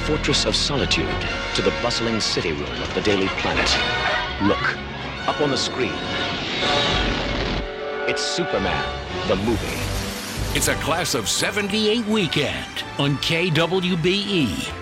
fortress of solitude to the bustling city room of the Daily Planet. Look, up on the screen. It's Superman, the movie. It's a Class of '78 weekend on KWBE.